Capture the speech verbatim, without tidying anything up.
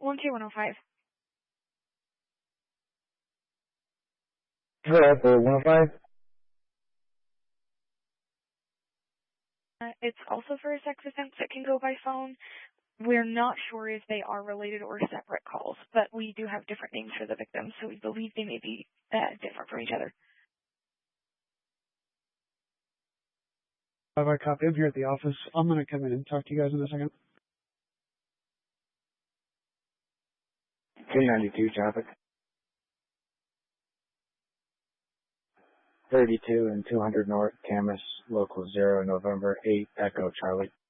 one two one oh five. Hello, for one oh five? Uh, it's also for a sex offense that can go by phone. We're not sure if they are related or separate calls, but we do have different names for the victims, so we believe they may be uh, different from each other. I have a copy. I'm here at the office. I'm going to come in and talk to you guys in a second. two ninety-two traffic. thirty-two and two hundred North, Camas, local zero, November eight, Echo, Charlie.